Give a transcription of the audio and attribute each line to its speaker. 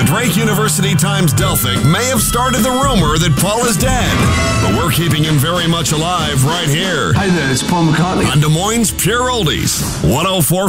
Speaker 1: Drake University Times-Delphic may have started the rumor that Paul is dead, but we're keeping him very much alive right here
Speaker 2: Hi there, it's Paul McCartney.
Speaker 1: on Des Moines Pure Oldies, 104.